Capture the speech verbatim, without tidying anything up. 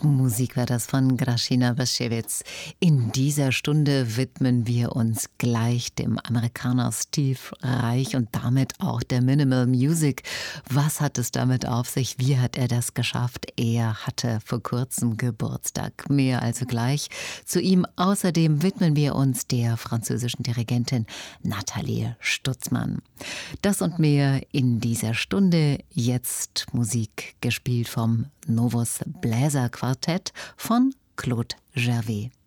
Musik war das von Grażyna Basiewicz. In dieser Stunde widmen wir uns gleich dem Amerikaner Steve Reich und damit auch der Minimal Music. Was hat es damit auf sich? Wie hat er das geschafft? Er hatte vor kurzem Geburtstag. Mehr also gleich zu ihm. Außerdem widmen wir uns der französischen Dirigentin Nathalie Stutzmann. Das und mehr in dieser Stunde. Jetzt Musik gespielt vom Novus Bläser Quartett von Claude Gervais.